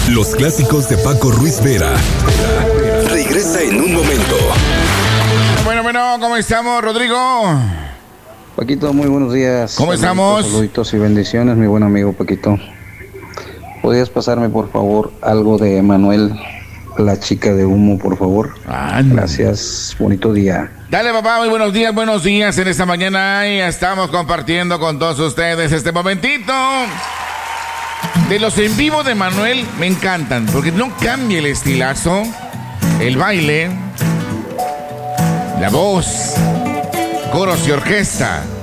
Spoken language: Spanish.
Los clásicos de Paco Ruiz Vera. Regresa en un momento. Bueno, ¿cómo estamos, Rodrigo? Paquito, muy buenos días. ¿Cómo estamos? Saluditos y bendiciones, mi buen amigo Paquito. ¿Podrías pasarme, por favor, algo de Manuel, la chica de humo, por favor? Gracias, bonito día. Dale, papá, muy buenos días en esta mañana. Y estamos compartiendo con todos ustedes este momentito. De los en vivo de Manuel me encantan, porque no cambia el estilazo, el baile, la voz, coros y orquesta.